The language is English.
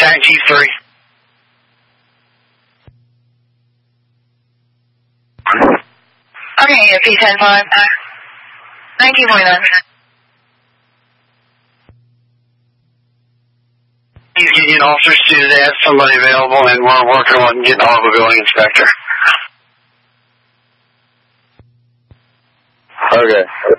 Contact G3. Okay, P10-5. 1949. He's getting officers to have somebody available, and we're working on getting all of a building inspector. Okay.